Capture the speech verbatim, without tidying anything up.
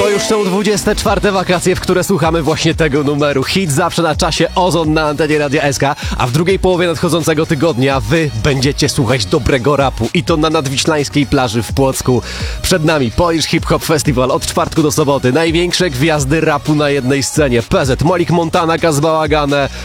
To już są dwudzieste czwarte wakacje, w które słuchamy właśnie tego numeru. Hit zawsze na czasie, Ozon na antenie Radia S K, a w drugiej połowie nadchodzącego tygodnia wy będziecie słuchać dobrego rapu i to na nadwiślańskiej plaży w Płocku. Przed nami Polish Hip Hop Festival od czwartku do soboty. Największe gwiazdy rapu na jednej scenie. P Z, Molik Montana, Kaz Bałagane,